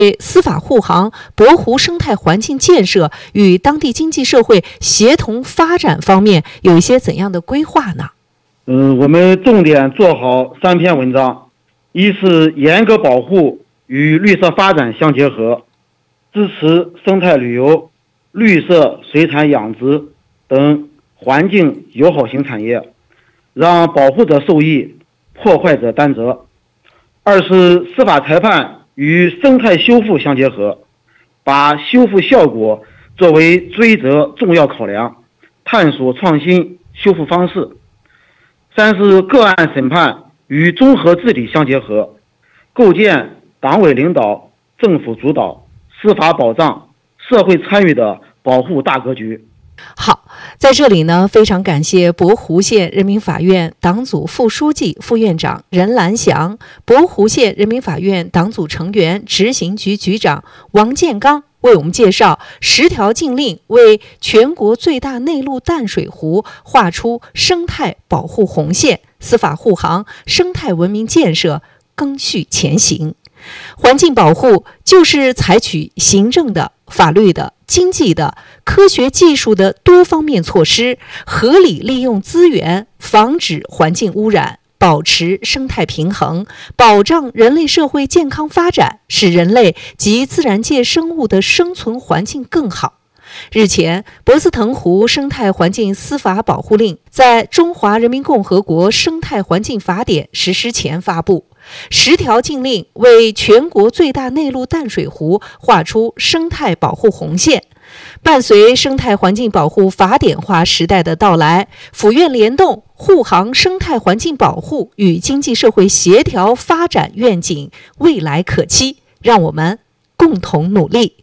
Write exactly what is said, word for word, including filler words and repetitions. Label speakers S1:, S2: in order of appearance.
S1: 司法护航、博湖生态环境建设与当地经济社会协同发展方面有一些怎样的规划呢？
S2: 嗯，我们重点做好三篇文章：一是严格保护与绿色发展相结合，支持生态旅游、绿色水产养殖等环境友好型产业，让保护者受益，破坏者担责；二是司法裁判与生态修复相结合，把修复效果作为追责重要考量，探索创新修复方式；三是个案审判与综合治理相结合，构建党委领导、政府主导、司法保障、社会参与的保护大格局。
S1: 好，在这里呢，非常感谢博湖县人民法院党组副书记、副院长任兰祥，博湖县人民法院党组成员、执行局局长王建刚为我们介绍十条禁令为全国最大内陆淡水湖画出生态保护红线，司法护航、生态文明建设更续前行。环境保护就是采取行政的、法律的、经济的、科学技术的多方面措施，合理利用资源，防止环境污染，保持生态平衡，保障人类社会健康发展，使人类及自然界生物的生存环境更好。日前，博斯腾湖生态环境司法保护令在《中华人民共和国生态环境法典》实施前发布，十条禁令为全国最大内陆淡水湖画出生态保护红线。伴随生态环境保护法典化时代的到来，府院联动护航生态环境保护与经济社会协调发展愿景未来可期，让我们共同努力。